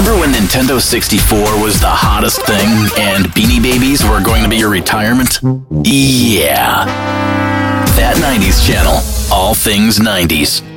Remember when Nintendo 64 was the hottest thing and Beanie Babies were going to be your retirement? Yeah. That 90s channel. All things 90s.